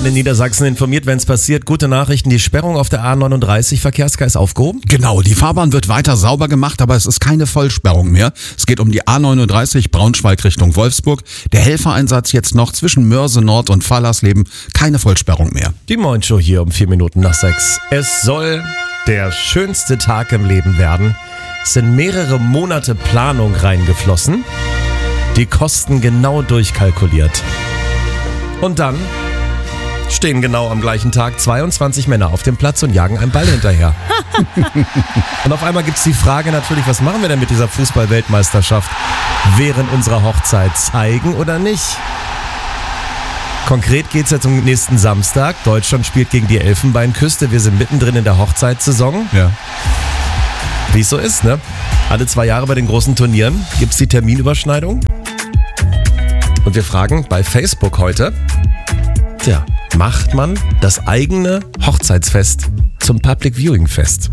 in Niedersachsen informiert, wenn es passiert. Gute Nachrichten, die Sperrung auf der A39 Verkehrskreis aufgehoben? Genau, die Fahrbahn wird weiter sauber gemacht, aber es ist keine Vollsperrung mehr. Es geht um die A39 Braunschweig Richtung Wolfsburg. Der Helfereinsatz jetzt noch zwischen Mörse Nord und Fallersleben. Keine Vollsperrung mehr. Die Morning-Show hier um 4 Minuten nach 6. Es soll der schönste Tag im Leben werden. Es sind mehrere Monate Planung reingeflossen. Die Kosten genau durchkalkuliert. Und dann stehen genau am gleichen Tag 22 Männer auf dem Platz und jagen einen Ball hinterher. Und auf einmal gibt es die Frage natürlich, was machen wir denn mit dieser Fußball-Weltmeisterschaft während unserer Hochzeit? Zeigen oder nicht? Konkret geht es jetzt um nächsten Samstag. Deutschland spielt gegen die Elfenbeinküste. Wir sind mittendrin in der Hochzeitssaison. Ja. Wie es so ist, ne? Alle 2 Jahre bei den großen Turnieren gibt es die Terminüberschneidung. Und wir fragen bei Facebook heute, macht man das eigene Hochzeitsfest zum Public Viewing Fest?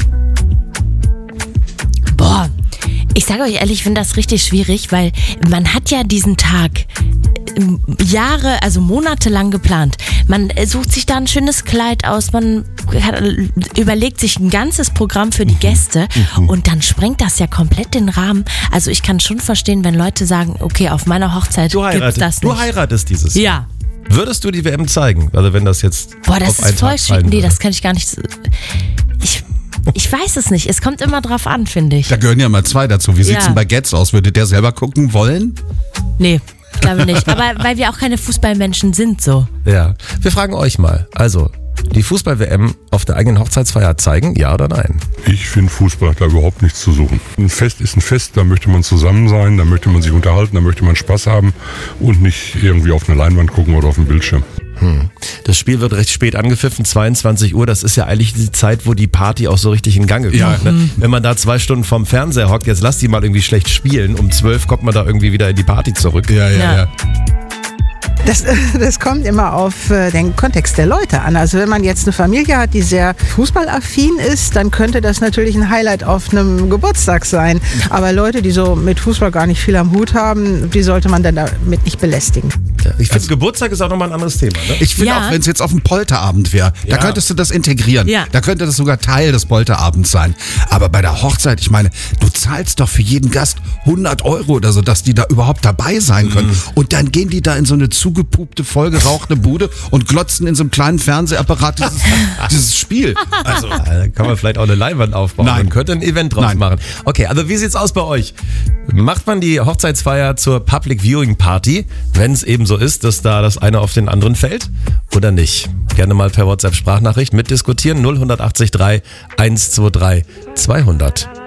Boah, ich sage euch ehrlich, ich finde das richtig schwierig, weil man hat ja diesen Tag Jahre, also monatelang geplant. Man sucht sich da ein schönes Kleid aus, man überlegt sich ein ganzes Programm für die Gäste und dann sprengt das ja komplett den Rahmen. Also ich kann schon verstehen, wenn Leute sagen, okay, auf meiner Hochzeit gibt's das nicht. Du heiratest dieses Jahr. Ja. Würdest du die WM zeigen? Also wenn das jetzt Boah, das auf einen ist voll Tag fallen schwierig. Nee, würde? das kann ich gar nicht. Ich weiß es nicht. Es kommt immer drauf an, finde ich. Da gehören ja mal 2 dazu. Wie sieht's denn bei Getz aus? Würde der selber gucken wollen? Nee, glaube nicht. Aber weil wir auch keine Fußballmenschen sind, so. Ja, wir fragen euch mal. Also, die Fußball-WM auf der eigenen Hochzeitsfeier zeigen, ja oder nein? Ich finde, Fußball hat da überhaupt nichts zu suchen. Ein Fest ist ein Fest, da möchte man zusammen sein, da möchte man sich unterhalten, da möchte man Spaß haben und nicht irgendwie auf eine Leinwand gucken oder auf den Bildschirm. Das Spiel wird recht spät angepfiffen, 22 Uhr. Das ist ja eigentlich die Zeit, wo die Party auch so richtig in Gange kommt. Ne? Wenn man da 2 Stunden vorm Fernseher hockt, jetzt lass die mal irgendwie schlecht spielen. Um 12 kommt man da irgendwie wieder in die Party zurück. Ja. Das kommt immer auf den Kontext der Leute an. Also wenn man jetzt eine Familie hat, die sehr fußballaffin ist, dann könnte das natürlich ein Highlight auf einem Geburtstag sein. Aber Leute, die so mit Fußball gar nicht viel am Hut haben, die sollte man dann damit nicht belästigen. Ich finde, Geburtstag ist auch nochmal ein anderes Thema. Ne? Ich finde auch, wenn es jetzt auf dem Polterabend wäre, da könntest du das integrieren. Ja. Da könnte das sogar Teil des Polterabends sein. Aber bei der Hochzeit, ich meine, du zahlst doch für jeden Gast 100 € oder so, dass die da überhaupt dabei sein können. Und dann gehen die da in so eine zugepupte, vollgerauchte Bude und glotzen in so einem kleinen Fernsehapparat dieses Spiel. Also, da kann man vielleicht auch eine Leinwand aufbauen. Nein. Man könnte ein Event draus machen. Okay, aber wie sieht's aus bei euch? Macht man die Hochzeitsfeier zur Public Viewing Party, wenn es eben so ist, dass da das eine auf den anderen fällt oder nicht? Gerne mal per WhatsApp-Sprachnachricht mitdiskutieren. 0183 123 200.